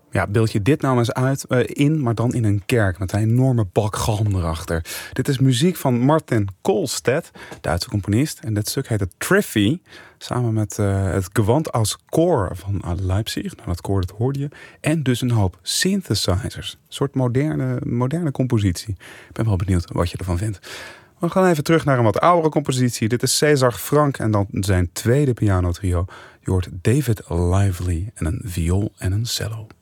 Ja, beeld je dit nou eens uit in, maar dan in een kerk met een enorme bak galm erachter. Dit is muziek van Martin Koolstedt, Duitse componist. En dit stuk heet het Triffy, samen met het Gewand aus Chor van Leipzig. Nou, dat koor, dat hoorde je. En dus een hoop synthesizers. Een soort moderne compositie. Ik ben wel benieuwd wat je ervan vindt. We gaan even terug naar een wat oudere compositie. Dit is César Franck en dan zijn tweede pianotrio. Je hoort David Lively en een viool en een cello.